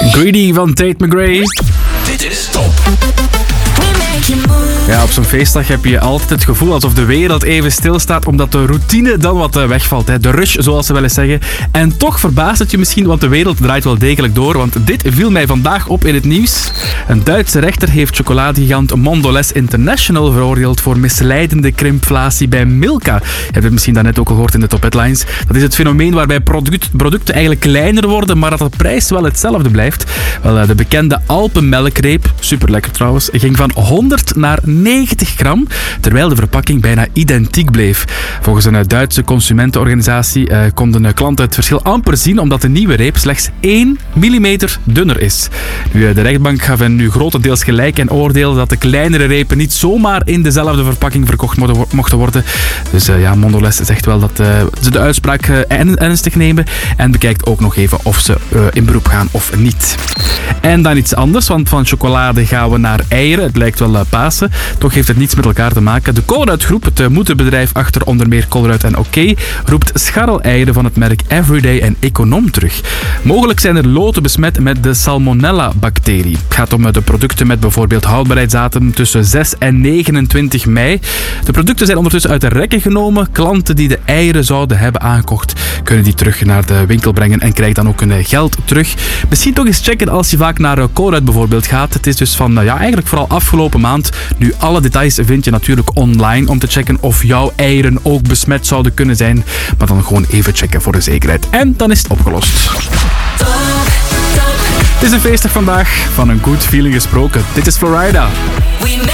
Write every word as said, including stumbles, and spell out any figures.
Greedy van Tate McRae. Dit is Top. Ja, op zo'n feestdag heb je altijd het gevoel alsof de wereld even stilstaat, omdat de routine dan wat wegvalt. Hè. De rush, zoals ze wel eens zeggen. En toch verbaast het je misschien, want de wereld draait wel degelijk door. Want dit viel mij vandaag op in het nieuws. Een Duitse rechter heeft chocoladegigant Mondelez International veroordeeld voor misleidende crimflatie bij Milka. Je hebt het misschien daarnet ook al gehoord in de top headlines. Dat is het fenomeen waarbij product, producten eigenlijk kleiner worden, maar dat de prijs wel hetzelfde blijft. Wel, de bekende Alpenmelkreep, super lekker trouwens, ging van honderd naar negentig gram, terwijl de verpakking bijna identiek bleef. Volgens een Duitse consumentenorganisatie uh, konden klanten het verschil amper zien, omdat de nieuwe reep slechts één millimeter dunner is. Nu, de rechtbank gaf hen nu grotendeels gelijk en oordeelde dat de kleinere repen niet zomaar in dezelfde verpakking verkocht mochten worden. Dus uh, ja, Mondelez zegt wel dat uh, ze de uitspraak uh, ernstig nemen en bekijkt ook nog even of ze uh, in beroep gaan of niet. En dan iets anders, want van chocolade gaan we naar eieren. Het lijkt wel uh, Pasen. Toch heeft het niets met elkaar te maken. De Colruyt Groep, het uh, moederbedrijf achter onder meer Colruyt en Oké, roept scharreleieren van het merk Everyday en Econom terug. Mogelijk zijn er loten besmet met de Salmonella-bacterie. Het gaat om uh, de producten met bijvoorbeeld houdbaarheidsdatum tussen zes en negenentwintig mei. De producten zijn ondertussen uit de rekken genomen. Klanten die de eieren zouden hebben aangekocht, kunnen die terug naar de winkel brengen en krijgen dan ook hun geld terug. Misschien toch eens checken als je vaak naar uh, Colruyt bijvoorbeeld gaat. Het is dus van, uh, ja, eigenlijk vooral afgelopen maand. Nu, alle details vind je natuurlijk online om te checken of jouw eieren ook besmet zouden kunnen zijn. Maar dan gewoon even checken voor de zekerheid. En dan is het opgelost. Top, top. Het is een feestdag vandaag. Van een good feeling gesproken. Dit is Florida. We